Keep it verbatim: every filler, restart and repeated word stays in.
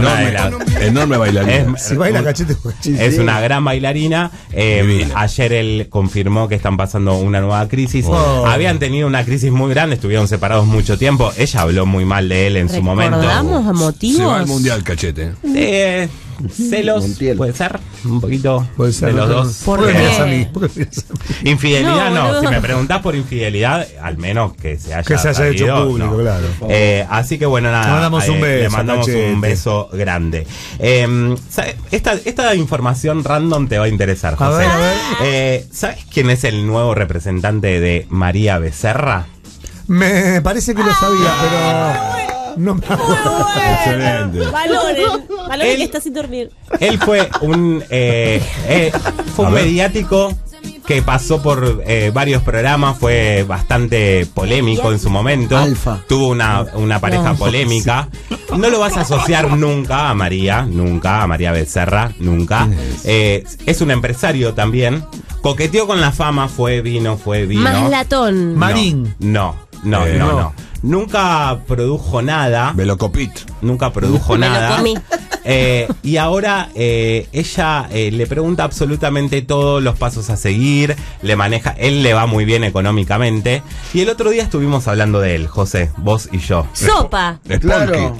una de las, enorme bailarina. Es, Si baila un- cachete, cachete. es una gran bailarina. Eh, Divina. ayer él confirmó que están pasando una nueva crisis. Oh. Habían tenido una crisis muy grande, estuvieron separados mucho tiempo. Ella habló muy mal de él en su momento. ¿Recordamos a motivos? Se va al mundial, cachete. Eh, celos, Montiel. puede ser, un poquito Puede ser, de los no, dos. ¿Por ¿Por qué qué? miras a mí? ¿Por qué miras a mí? Infidelidad No, no, boludo. si me preguntás por infidelidad, al menos que se haya, Que se haya hecho sabido, público, no. claro. Eh, así que bueno, nada. Le mandamos un eh, beso, Le mandamos cachete. un beso grande. Eh, ¿sabe? esta, esta información random te va a interesar, A José. ver, a ver. Eh, ¿Sabes quién es el nuevo representante de María Becerra? Me parece que lo sabía, pero no me acuerdo. Excelente. Valoren, valoren Él- que está sin dormir. Él fue un eh, eh, fue un mediático que pasó por eh, varios programas, fue bastante polémico en su momento. Alfa. Tuvo una, una pareja No. polémica. No lo vas a asociar nunca a María, nunca, a María Becerra, nunca. Eh, es un empresario también. Coqueteó con la fama, fue vino, fue vino. Más latón. No, Marín. No, no, Eh, no, no. no. Nunca produjo nada. Velocopit. Nunca produjo Me lo nada. comí. Eh, y ahora eh, ella eh, le pregunta absolutamente todos los pasos a seguir, le maneja, él le va muy bien económicamente. Y el otro día estuvimos hablando de él, José, vos y yo. Sopa. Es Claro. Polky.